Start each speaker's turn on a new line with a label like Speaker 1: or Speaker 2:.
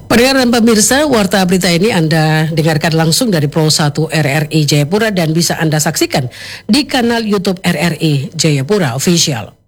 Speaker 1: Pendengar dan pemirsa, Warta Berita ini Anda dengarkan langsung dari Pro 1 RRI Jayapura dan bisa Anda saksikan di kanal YouTube RRI Jayapura Official.